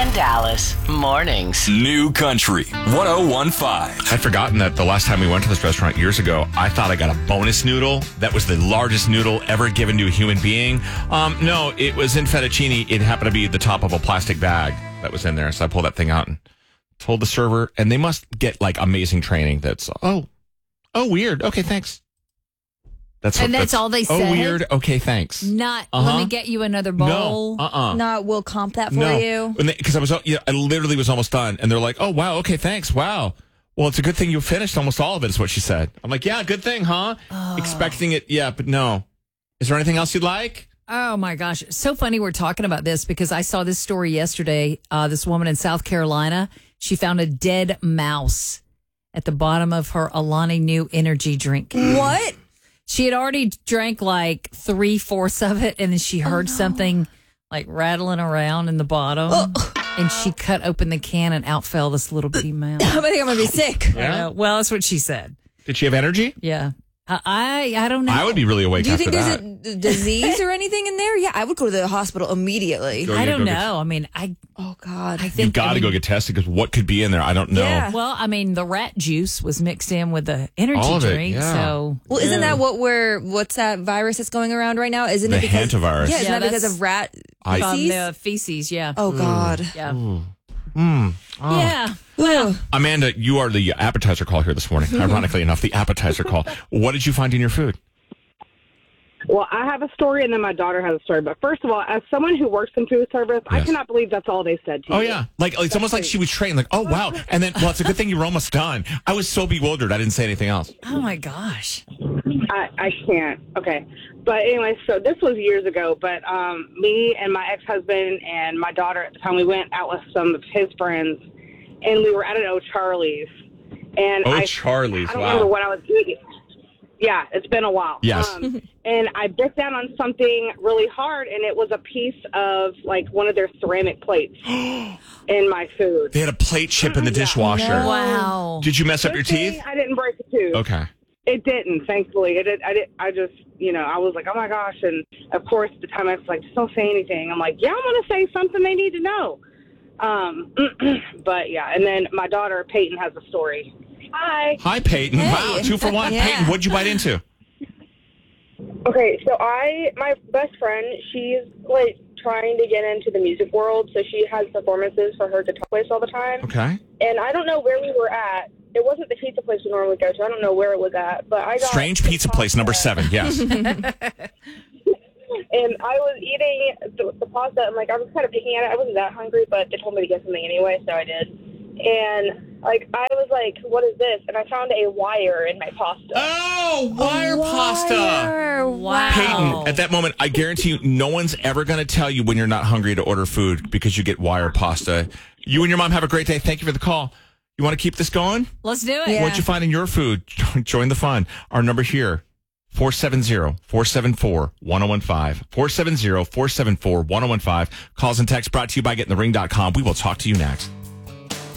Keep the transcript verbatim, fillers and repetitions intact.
and Dallas mornings. New Country one oh one point five. I'd forgotten that the last time we went to this restaurant years ago, I thought I got a bonus noodle. That was the largest noodle ever given to a human being. Um, no, it was in fettuccine. It happened to be the top of a plastic bag that was in there. So I pulled that thing out and told the server, and they must get like amazing training. That's, oh, oh, weird. Okay, thanks. That's and what, that's, that's all they oh, said. Oh, weird. Okay, thanks. Not, uh-huh. let me get you another bowl. No, uh-uh. Not, we'll comp that for no. you. Because I was, yeah, I literally was almost done, and they're like, "Oh, wow, okay, thanks, wow." Well, it's a good thing you finished almost all of it, is what she said. I'm like, "Yeah, good thing, huh?" Oh. Expecting it, yeah, but no. Is there anything else you'd like? Oh my gosh, so funny we're talking about this because I saw this story yesterday. Uh, this woman in South Carolina, she found a dead mouse at the bottom of her Alani Nu energy drink. What? She had already drank like three-fourths of it, and then she heard oh, no. something like rattling around in the bottom, oh. and she cut open the can, and out fell this little bitty mouse. I think I'm going to be sick. Yeah. Well, that's what she said. Did she have energy? Yeah. I I don't know. I would be really awake Do you after think that. there's a disease or anything in there? Yeah, I would go to the hospital immediately. Go, I don't go know. Get, I mean, I oh god, I think you got to I mean, go get tested because what could be in there? I don't know. Yeah. Well, I mean, the rat juice was mixed in with the energy All of it, drink, yeah. so well, isn't that what we're? What's that virus that's going around right now? Isn't the it because hantavirus? Yeah, isn't yeah, that because of rat I, feces? Um, the feces, yeah. Oh god, mm. yeah. Mm. Mm. Oh. Yeah. Well, Amanda, you are the appetizer call here this morning. Ironically enough, the appetizer call. What did you find in your food? Well, I have a story, and then my daughter has a story. But first of all, as someone who works in food service, yes. I cannot believe that's all they said to oh, you. Oh, yeah. Like, it's almost like she was trained. Like, oh, wow. And then, well, it's a good thing you were almost done. I was so bewildered. I didn't say anything else. Oh, my gosh. I, I can't. Okay. But anyway, so this was years ago. But um, me and my ex-husband and my daughter at the time, we went out with some of his friends, and we were at an O'Charlie's. And Oh, I, Charlie's. I don't wow. remember what I was eating. Yeah, it's been a while. Yes. Um, and I bit down on something really hard, and it was a piece of, like, one of their ceramic plates in my food. They had a plate chip in the dishwasher. No. Wow. Did you mess up Good your thing teeth? I didn't break a tooth. Okay. It didn't, thankfully. It did, I did. I just, you know, I was like, oh, my gosh. And, of course, at the time I was like, just don't say anything. I'm like, yeah, I'm going to say something they need to know. Um, but, yeah, and then my daughter, Peyton, has a story. Hi. Hi, Peyton. Hey. Wow, two for one. Yeah. Peyton, what'd you bite into? Okay, so I, my best friend, she's like trying to get into the music world, so she has performances for her guitar place all the time. Okay. And I don't know where we were at. It wasn't the pizza place we normally go to. I don't know where it was at, but I got Strange Pizza Place, number seven, yes. And I was eating the, the pasta, and like I was kind of picking at it. I wasn't that hungry, but they told me to get something anyway, so I did. And like I was like, "What is this?" And I found a wire in my pasta. Oh, wire, wire. pasta! Wow. Peyton, at that moment, I guarantee you, no one's ever going to tell you when you're not hungry to order food because you get wire pasta. You and your mom have a great day. Thank you for the call. You want to keep this going? Let's do it. Yeah. What'd you find in your food? Join the fun. Our number here. four seven zero, four seven four, one oh one five. four seven zero, four seven four, one oh one five. Calls and texts brought to you by getting the ring dot com. We will talk to you next.